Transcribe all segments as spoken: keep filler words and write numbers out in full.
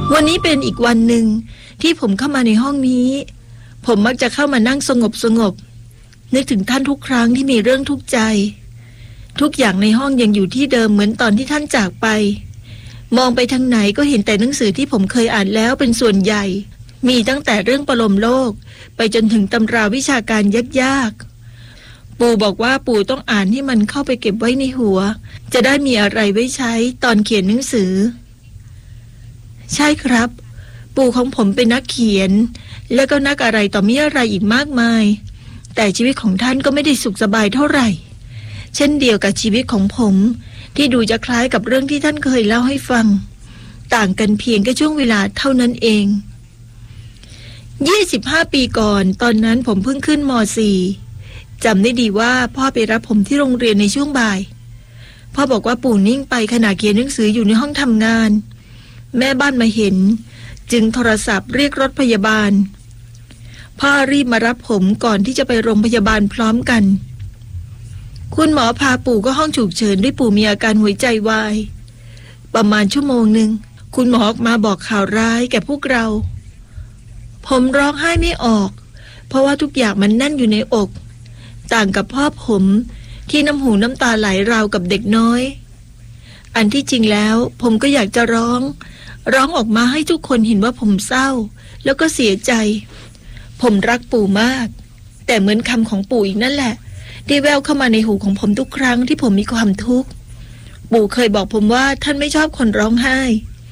วันนี้เป็นอีกวันหนึ่งที่ผมเข้ามาในห้องนี้ผมมักจะเข้ามานั่งสงบสงบนึกถึงท่านทุกครั้งที่มีเรื่องทุกข์ใจทุกอย่างในห้องยังอยู่ที่เดิมเหมือนตอนที่ท่านจากไปมองไปทางไหนก็เห็นแต่หนังสือที่ผมเคยอ่านแล้วเป็นส่วนใหญ่มีตั้งแต่เรื่องปรโลมโลกไปจนถึงตำราวิชาการยากๆปู่บอกว่าปู่ต้องอ่านให้มันเข้าไปเก็บไว้ในหัวจะได้มีอะไรไว้ใช้ตอนเขียนหนังสือใช่ครับปู่ของผมเป็นนักเขียนแล้วก็นักอะไรต่อมีอะไรอีกมากมายแต่ชีวิตของท่านก็ไม่ได้สุขสบายเท่าไหร่เช่นเดียวกับชีวิตของผมที่ดูจะคล้ายกับเรื่องที่ท่านเคยเล่าให้ฟังต่างกันเพียงแค่ช่วงเวลาเท่านั้นเองยี่สิบห้าปีก่อนตอนนั้นผมเพิ่งขึ้นม.สี่ จำได้ดีว่าพ่อไปรับผมที่โรงเรียนในช่วงบ่ายพ่อบอกว่าปู่นิ่งไปขณะเขียนหนังสืออยู่ในห้องทำงานแม่บ้านมาเห็นจึงโทรศัพท์เรียกรถพยาบาลพ่อรีบมารับผมก่อนที่จะไปโรงพยาบาลพร้อมกันคุณหมอพาปู่ก็ห้องฉุกเฉินด้วยปู่มีอาการหัวใจวายประมาณชั่วโมงหนึ่งคุณหมอออกมาบอกข่าวร้ายแก่พวกเราผมร้องไห้ไม่ออกเพราะว่าทุกอย่างมันแน่นอยู่ในอกต่างกับพ่อผมที่น้ำหูน้ำตาไหลราวกับเด็กน้อยอันที่จริงแล้วผมก็อยากจะร้องร้องออกมาให้ทุกคนเห็นว่าผมเศร้าแล้วก็เสียใจผมรักปู่มากแต่เหมือนคำของปู่อีกนั่นแหละที่แววเข้ามาในหูของผมทุกครั้งที่ผมมีความทุกข์ปู่เคยบอกผมว่าท่านไม่ชอบคนร้องไห้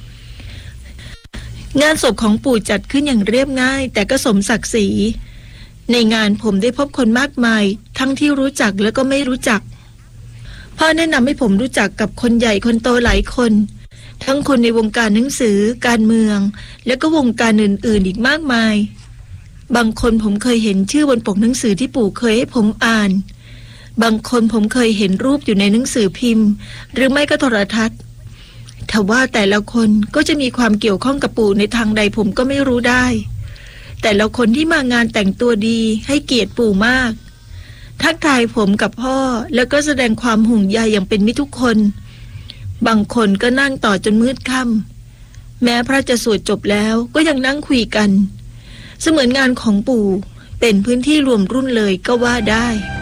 งานศพของปู่จัดขึ้นอย่างเรียบง่ายแต่ก็สมศักดิ์ศรีในงานผมได้พบคนมากมายทั้งที่รู้จักและก็ไม่รู้จักพ่อแนะนำให้ผมรู้จักกับคนใหญ่คนโตหลายคนทั้งคนในวงการหนังสือการเมืองและก็วงการอื่นๆอีกมากมายบางคนผมเคยเห็นชื่อบนปกหนังสือที่ปู่เคยให้ผมอ่านบางคนผมเคยเห็นรูปอยู่ในหนังสือพิมพ์หรือไม่ก็โทรทัศน์ทว่าแต่ละคนก็จะมีความเกี่ยวข้องกับปู่ในทางใดผมก็ไม่รู้ได้แต่ละคนที่มางานแต่งตัวดีให้เกียรติปู่มากทักทายผมกับพ่อแล้วก็แสดงความห่วงใยอย่างเป็นมิตรทุกคนบางคนก็นั่งต่อจนมืดค่ำแม้พระจะสวดจบแล้วก็ยังนั่งคุยกันเสมือนงานของปู่เป็นพื้นที่รวมรุ่นเลยก็ว่าได้